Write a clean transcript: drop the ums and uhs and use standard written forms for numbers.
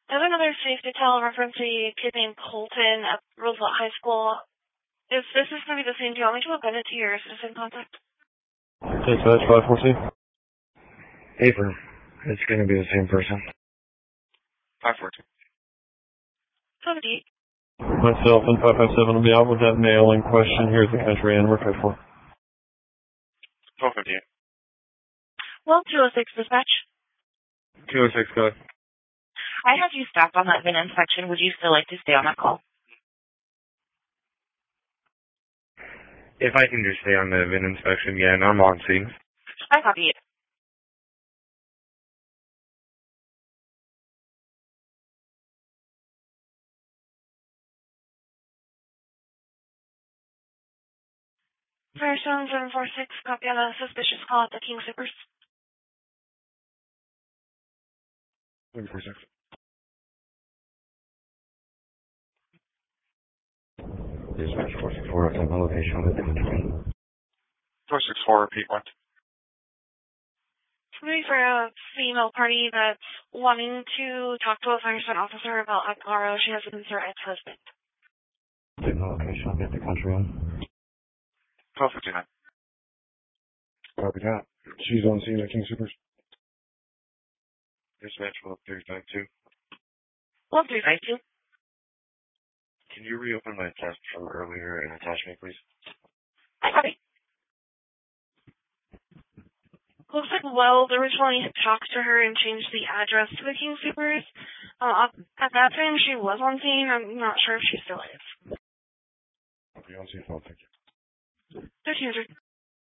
I have another safe detail referencing a kid named Colton at Roosevelt High School. If this is going to be the same, do you want me to append it to your citizen contact? Dispatch 514. Apron. It's going to be the same person. 514. 78. Myself and 557 will be out with that male in question. Here's the country and we're 54. 1258. Well, 206 dispatch. 206, go ahead. I have you stopped on that VIN inspection. Would you still like to stay on that call? If I can just stay on the VIN inspection, yeah, and I'm on scene. I copy it. Firestone 746, copy on a suspicious call at the King Supers. 346. Dispatch 464, at the location of the country. 464, repeat what? Somebody for a female party that's wanting to talk to a Firestone officer about Alvaro. She has been her ex-husband. The location of the country. 1259. Copy that. She's on scene at King Supers. Dispatch 10352. 10352. Can you reopen my test from earlier and attach me, please? I copy. Looks like Wells originally talked to her and changed the address to the King Supers. At that time, she was on scene. I'm not sure if she still is. I'll be on scene. Thank you. 1300.